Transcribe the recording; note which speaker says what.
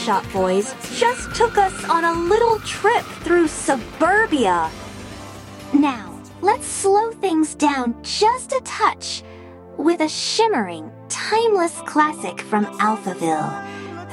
Speaker 1: Shop Boys just took us on a little trip through suburbia. Now, let's slow things down just a touch with a shimmering, timeless classic from Alphaville.